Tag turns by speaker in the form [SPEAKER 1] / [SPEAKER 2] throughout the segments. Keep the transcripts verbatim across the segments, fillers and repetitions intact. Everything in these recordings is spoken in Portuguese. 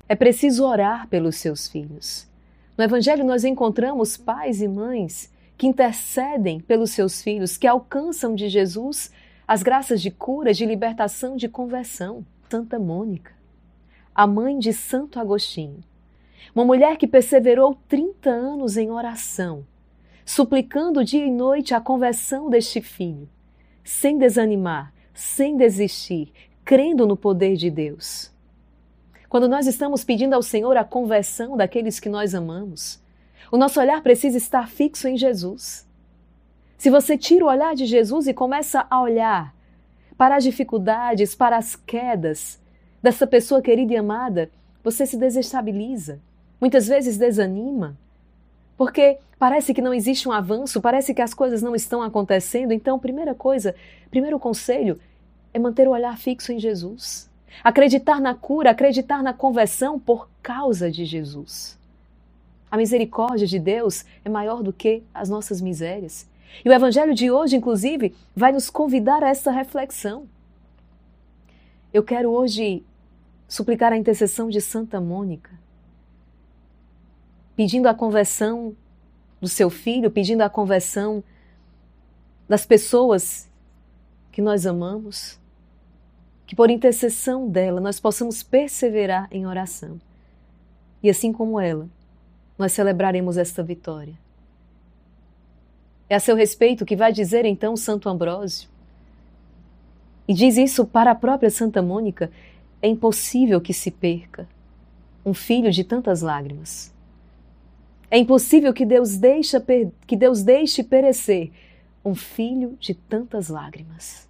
[SPEAKER 1] É preciso orar pelos seus filhos. No Evangelho nós encontramos pais e mães que intercedem pelos seus filhos, que alcançam de Jesus as graças de cura, de libertação, de conversão. Santa Mônica, a mãe de Santo Agostinho, uma mulher que perseverou trinta anos em oração, suplicando dia e noite a conversão deste filho, sem desanimar, sem desistir, crendo no poder de Deus. Quando nós estamos pedindo ao Senhor a conversão daqueles que nós amamos, o nosso olhar precisa estar fixo em Jesus. Se você tira o olhar de Jesus e começa a olhar para as dificuldades, para as quedas dessa pessoa querida e amada, você se desestabiliza, muitas vezes desanima, porque parece que não existe um avanço, parece que as coisas não estão acontecendo. Então, primeira coisa, primeiro conselho é manter o olhar fixo em Jesus. Acreditar na cura, acreditar na conversão por causa de Jesus. A misericórdia de Deus é maior do que as nossas misérias. E o Evangelho de hoje, inclusive, vai nos convidar a essa reflexão. Eu quero hoje suplicar a intercessão de Santa Mônica, pedindo a conversão do seu filho, pedindo a conversão das pessoas que nós amamos, que por intercessão dela nós possamos perseverar em oração. E assim como ela, nós celebraremos esta vitória. É a seu respeito que vai dizer então Santo Ambrósio. E diz isso para a própria Santa Mônica: é impossível que se perca um filho de tantas lágrimas. É impossível que Deus deixe, que Deus deixe perecer um filho de tantas lágrimas.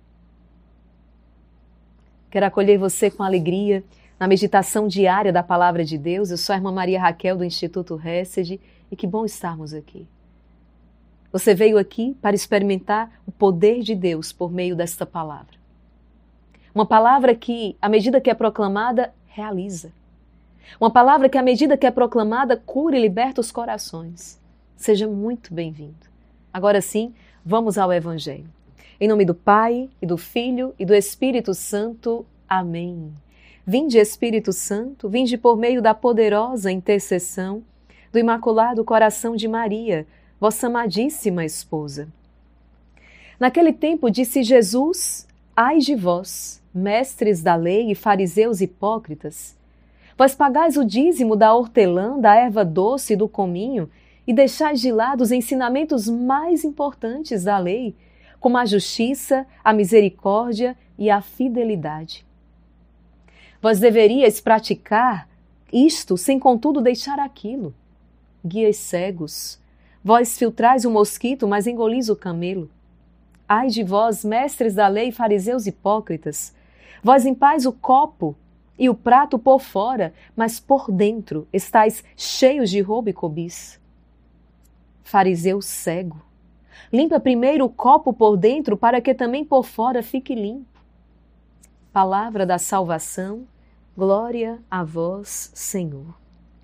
[SPEAKER 1] Quero acolher você com alegria na meditação diária da Palavra de Deus. Eu sou a irmã Maria Raquel do Instituto Hesed e que bom estarmos aqui. Você veio aqui para experimentar o poder de Deus por meio desta palavra. Uma palavra que, à medida que é proclamada, realiza. Uma palavra que, à medida que é proclamada, cura e liberta os corações. Seja muito bem-vindo. Agora sim, vamos ao Evangelho. Em nome do Pai, e do Filho, e do Espírito Santo. Amém. Vinde, Espírito Santo, vinde por meio da poderosa intercessão do Imaculado Coração de Maria, vossa amadíssima esposa. Naquele tempo disse Jesus: ai de vós, mestres da lei e fariseus hipócritas, vós pagais o dízimo da hortelã, da erva doce e do cominho e deixais de lado os ensinamentos mais importantes da lei, como a justiça, a misericórdia e a fidelidade. Vós deveríeis praticar isto sem contudo deixar aquilo. Guias cegos, vós filtrais o mosquito, mas engolis o camelo. Ai de vós, mestres da lei, fariseus hipócritas, vós limpais o copo e o prato por fora, mas por dentro estáis cheios de roubo e cobiça. Fariseu cego, limpa primeiro o copo por dentro, para que também por fora fique limpo. Palavra da salvação, glória a vós, Senhor.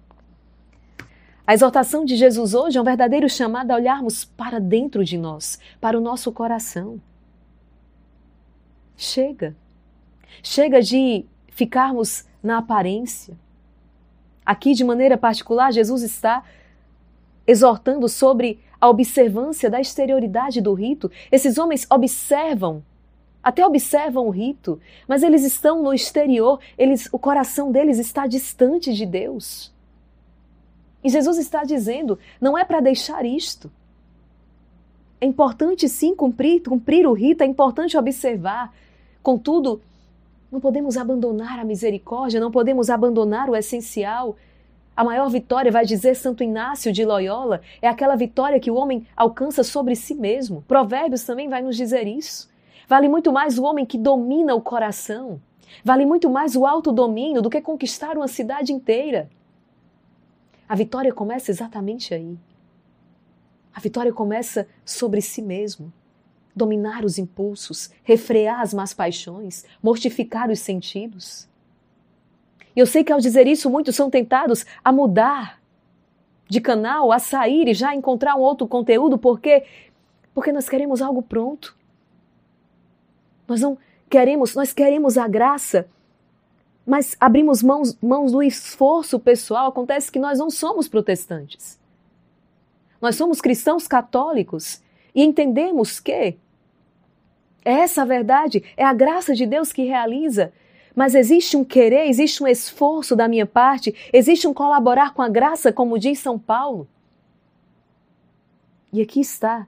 [SPEAKER 1] A exortação de Jesus hoje é um verdadeiro chamado a olharmos para dentro de nós, para o nosso coração. Chega. Chega de ficarmos na aparência. Aqui, de maneira particular, Jesus está exortando sobre a observância da exterioridade do rito. Esses homens observam, até observam o rito, mas eles estão no exterior, eles, o coração deles está distante de Deus. E Jesus está dizendo, não é para deixar isto. É importante sim cumprir, cumprir o rito, é importante observar. Contudo, não podemos abandonar a misericórdia, não podemos abandonar o essencial. A maior vitória, vai dizer Santo Inácio de Loyola, é aquela vitória que o homem alcança sobre si mesmo. Provérbios também vai nos dizer isso. Vale muito mais o homem que domina o coração. Vale muito mais o autodomínio do que conquistar uma cidade inteira. A vitória começa exatamente aí. A vitória começa sobre si mesmo. Dominar os impulsos, refrear as más paixões, mortificar os sentidos. E eu sei que ao dizer isso, muitos são tentados a mudar de canal, a sair e já encontrar um outro conteúdo, porque, porque nós queremos algo pronto. Nós não queremos, nós queremos a graça mas abrimos mãos, mãos do esforço pessoal, acontece que nós não somos protestantes. Nós somos cristãos católicos e entendemos que é essa a verdade, é a graça de Deus que realiza, mas existe um querer, existe um esforço da minha parte, existe um colaborar com a graça, como diz São Paulo. E aqui está.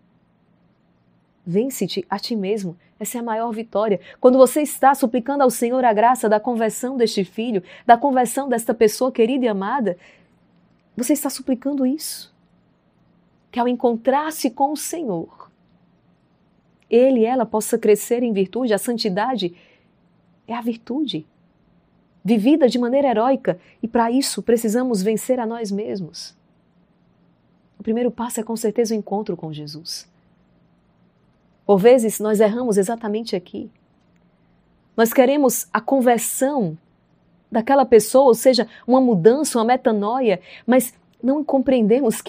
[SPEAKER 1] Vence-te a ti mesmo. Essa é a maior vitória. Quando você está suplicando ao Senhor a graça da conversão deste filho, da conversão desta pessoa querida e amada, você está suplicando isso. Que ao encontrar-se com o Senhor, ele e ela possa crescer em virtude. A santidade é a virtude, vivida de maneira heróica, e para isso precisamos vencer a nós mesmos. O primeiro passo é com certeza o encontro com Jesus. Por vezes nós erramos exatamente aqui. Nós queremos a conversão daquela pessoa, ou seja, uma mudança, uma metanoia, mas não compreendemos que